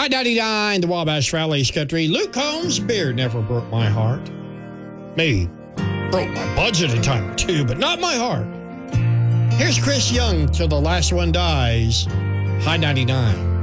High 99, the Wabash Valley's country. Luke Combs' beer never broke my heart. Maybe broke my budget a time or two, but not my heart. Here's Chris Young till the last one dies. High 99.